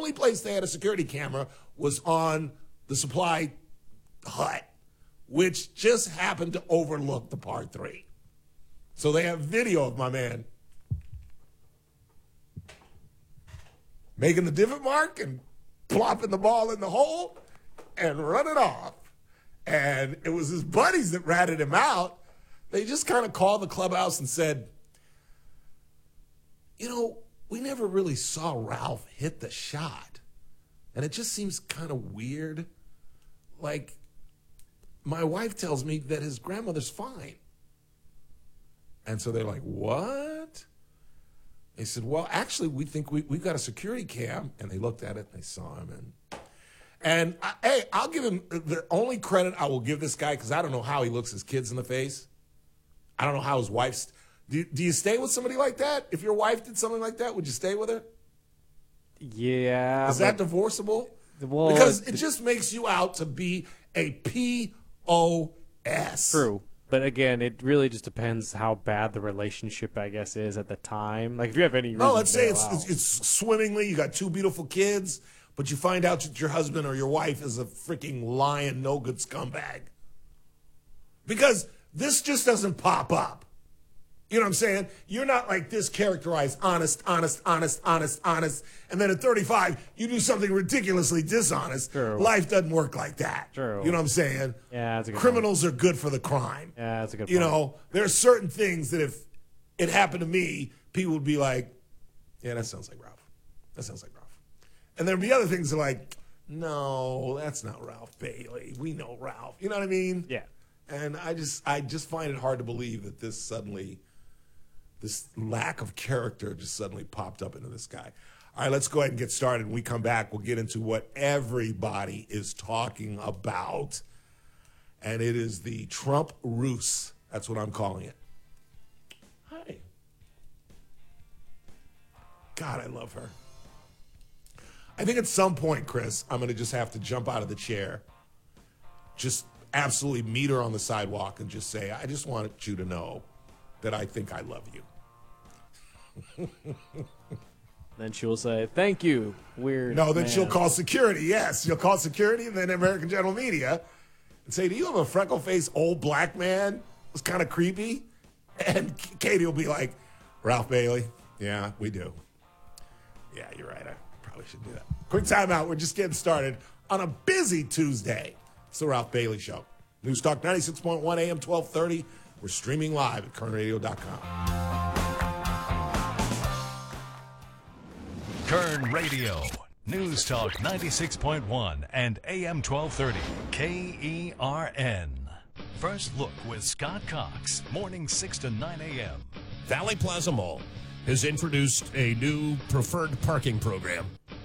only place they had a security camera was on the supply hut, which just happened to overlook the par 3. So they have video of my man making the divot mark and plopping the ball in the hole and running off. And it was his buddies that ratted him out. They just kind of called the clubhouse and said, we never really saw Ralph hit the shot. And it just seems kind of weird. Like, my wife tells me that his grandmother's fine. And so they're like, what? They said, well, actually, we think we've got a security cam. And they looked at it and they saw him. And I'll give him the only credit I will give this guy, because I don't know how he looks his kids in the face. I don't know how his wife's. Do you stay with somebody like that? If your wife did something like that, would you stay with her? Yeah. Is that divorceable? Well, because it just makes you out to be a POS. True. But again, it really just depends how bad the relationship, I guess, is at the time. Like, if you have any reason No, let's say to it's swimmingly. You got 2 beautiful kids, but you find out that your husband or your wife is a freaking lying, no-good scumbag. Because this just doesn't pop up. You know what I'm saying? You're not like this characterized honest. And then at 35, you do something ridiculously dishonest. True. Life doesn't work like that. True. You know what I'm saying? Yeah, that's a good Criminals are good for the crime. Yeah, that's a good point. There are certain things that if it happened to me, people would be like, yeah, that sounds like Ralph. That sounds like Ralph. And there'd be other things that are like, no, that's not Ralph Bailey. We know Ralph. You know what I mean? Yeah. And I just find it hard to believe that this lack of character just suddenly popped up into this guy. All right, let's go ahead and get started. When we come back, we'll get into what everybody is talking about. And it is the Trump ruse. That's what I'm calling it. Hi. God, I love her. I think at some point, Chris, I'm going to just have to jump out of the chair, just absolutely meet her on the sidewalk and just say, I just want you to know that I think I love you. Then she'll say, thank you, weird No, then man. she'll call security. Yes, she'll call security and then American General Media and say, do you have a freckle-faced old black man? It's kind of creepy. And Katie will be like, Ralph Bailey? Yeah, we do. Yeah, you're right. I probably should do that. Quick timeout. We're just getting started on a busy Tuesday. It's the Ralph Bailey Show. News Talk 96.1 AM 1230. We're streaming live at KernRadio.com. Kern Radio. News Talk 96.1 and AM 1230. KERN. First Look with Scott Cox. Morning 6 to 9 a.m. Valley Plaza Mall has introduced a new preferred parking program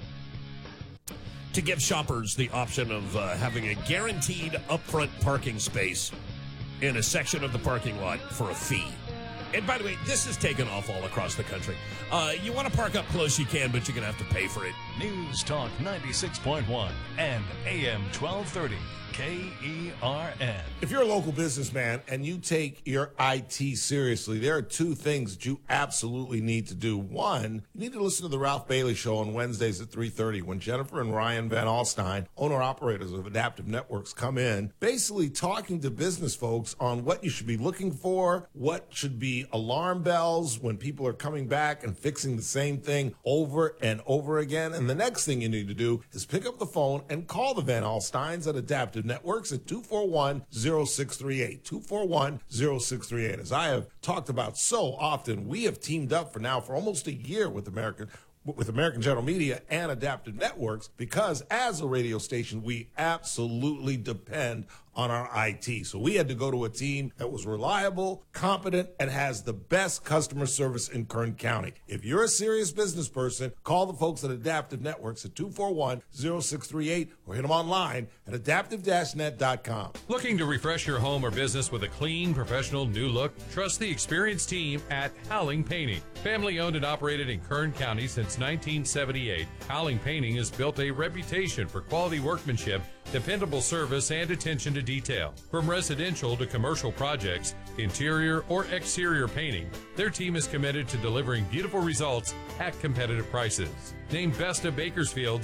to give shoppers the option of having a guaranteed upfront parking space in a section of the parking lot for a fee. And by the way, this is taken off all across the country. You want to park up close, you can, but you're going to have to pay for it. News Talk 96.1 and AM 1230. KERN. If you're a local businessman and you take your IT seriously, there are 2 things that you absolutely need to do. One, you need to listen to the Ralph Bailey Show on Wednesdays at 3:30 when Jennifer and Ryan Van Alstyne, owner-operators of Adaptive Networks, come in, basically talking to business folks on what you should be looking for, what should be alarm bells when people are coming back and fixing the same thing over and over again. And the next thing you need to do is pick up the phone and call the Van Alstynes at Adaptive Networks at 241-0638. 241-0638. As I have talked about so often, we have teamed up for almost a year with American General Media and Adaptive Networks because as a radio station, we absolutely depend on our IT. So we had to go to a team that was reliable, competent, and has the best customer service in Kern County. If you're a serious business person, call the folks at Adaptive Networks at 241-0638 or hit them online at adaptive-net.com. Looking to refresh your home or business with a clean, professional new look? Trust the experienced team at Howling Painting. Family owned and operated in Kern County since 1978, Howling Painting has built a reputation for quality workmanship, dependable service, and attention to detail. From residential to commercial projects, interior or exterior painting, their team is committed to delivering beautiful results at competitive prices. Named Best of Bakersfield